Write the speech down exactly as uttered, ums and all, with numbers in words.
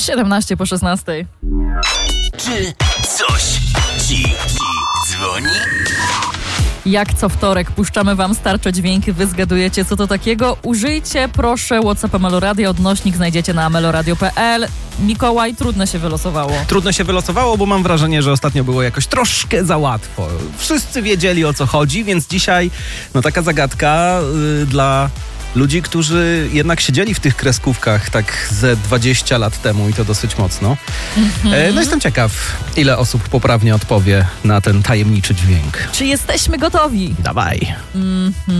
siedemnaście po szesnastej. Czy coś ci dzwoni? Jak co wtorek puszczamy wam starcze dźwięki, wy zgadujecie, co to takiego. Użyjcie proszę WhatsAppa Meloradio, odnośnik znajdziecie na meloradio kropka p l. Mikołaj, trudno się wylosowało. Trudno się wylosowało, bo mam wrażenie, że ostatnio było jakoś troszkę za łatwo. Wszyscy wiedzieli, o co chodzi, więc dzisiaj no taka zagadka yy, dla ludzi, którzy jednak siedzieli w tych kreskówkach tak ze dwadzieścia lat temu i to dosyć mocno. Mm-hmm. E, no jestem ciekaw, ile osób poprawnie odpowie na ten tajemniczy dźwięk. Czy jesteśmy gotowi? Dawaj. Mm-hmm.